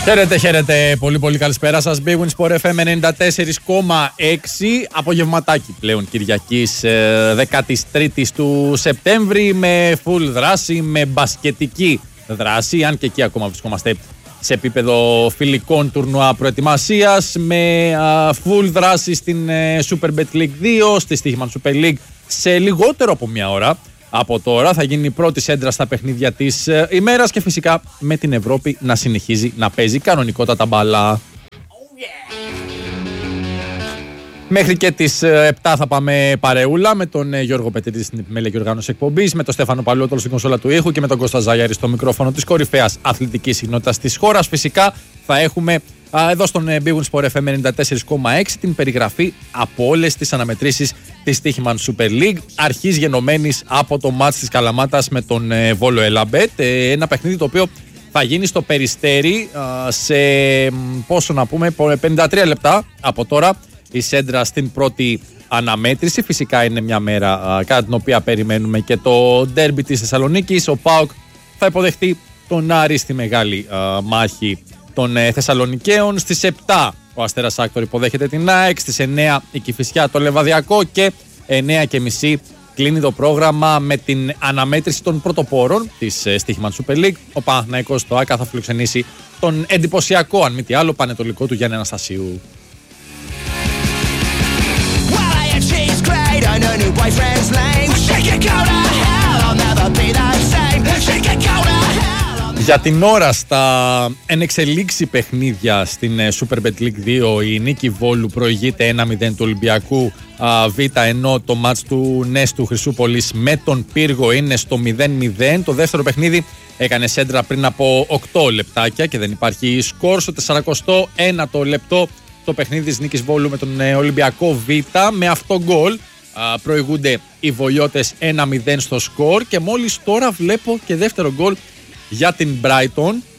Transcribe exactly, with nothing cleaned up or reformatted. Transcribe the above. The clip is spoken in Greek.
Χαίρετε, χαίρετε. Πολύ πολύ καλησπέρα σας. Big Win Sport εφ εμ ενενήντα τέσσερα κόμμα έξι. Απογευματάκι πλέον Κυριακής δεκατρείς του Σεπτέμβρη με full δράση, με μπασκετική δράση. Αν και εκεί ακόμα βρισκόμαστε σε επίπεδο φιλικών τουρνουά προετοιμασίας. Με uh, full δράση στην uh, Superbet League δύο, στη Stoiximan Super League σε λιγότερο από μια ώρα. Από τώρα θα γίνει η πρώτη σέντρα στα παιχνίδια της ε, ημέρας και φυσικά με την Ευρώπη να συνεχίζει να παίζει κανονικότατα μπάλα. Oh, yeah. Μέχρι και τις ε, επτά θα πάμε παρεούλα με τον ε, Γιώργο Πετρίδη στην επιμέλεια και οργάνωση εκπομπής, με τον Στέφανο Παλαιότολο στην κονσόλα του ήχου και με τον Κώστα Ζάγιαρη στο μικρόφωνο της κορυφαίας αθλητικής συχνότητας της χώρας. Φυσικά θα έχουμε α, εδώ στον Big Win Sport εφ εμ ενενήντα τέσσερα κόμμα έξι την περιγραφή από όλες τις αναμετρήσεις της Stoiximan Super League, αρχής γενομένης από το μάτς της Καλαμάτας με τον ε, Βόλο Ελαμπέτ, ε, ένα παιχνίδι το οποίο θα γίνει στο Περιστέρι α, σε πόσο να πούμε πενήντα τρία λεπτά από τώρα η σέντρα στην πρώτη αναμέτρηση. Φυσικά είναι μια μέρα α, κατά την οποία περιμένουμε και το ντέρμπι της Θεσσαλονίκης. Ο ΠΑΟΚ θα υποδεχτεί τον Άρη στη μεγάλη α, μάχη των ε, Θεσσαλονικαίων. Στις επτά ο Αστέρας Άκτορ υποδέχεται την ΑΕΚ, στις εννιά η Κηφισιά το Λεβαδιακό και εννιά και μισή κλείνει το πρόγραμμα με την αναμέτρηση των πρωτοπόρων της ε, Stoiximan Super League. Ο Παναθηναϊκός στο ΆΚΑ θα φιλοξενήσει τον εντυπωσιακό, αν μη τι άλλο, πανετολικό του Γιάννη Αναστασίου. Για την ώρα στα ενεξελίξη παιχνίδια στην Superbet League δύο η νίκη Βόλου προηγείται ένα μηδέν του Ολυμπιακού Β, ενώ το μάτς του Νέστου Χρυσούπολης με τον Πύργο είναι στο μηδέν μηδέν. Το δεύτερο παιχνίδι έκανε σέντρα πριν από οκτώ λεπτάκια και δεν υπάρχει σκορ. Στο σαράντα ένα λεπτό το παιχνίδι της νίκης Βόλου με τον Ολυμπιακό Β, με αυτό γκολ προηγούνται οι Βολιώτες ένα μηδέν στο σκορ και μόλις τώρα βλέπω και δεύτερο γκολ για την Brighton